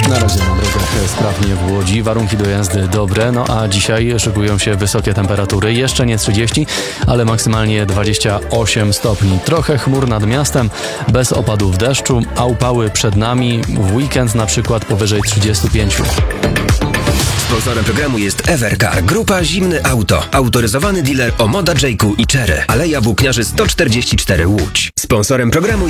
Na razie na drogach sprawnie w Łodzi, warunki do jazdy dobre, no a dzisiaj szykują się wysokie temperatury, jeszcze nie 30, ale maksymalnie 28 stopni. Trochę chmur nad miastem, bez opadów deszczu, a upały przed nami, w weekend na przykład powyżej 35. Sponsorem programu jest Evercar, grupa Zimny Auto, autoryzowany dealer Omoda, Jayku i Chery, Aleja Włókniarzy 144 Łódź. Sponsorem programu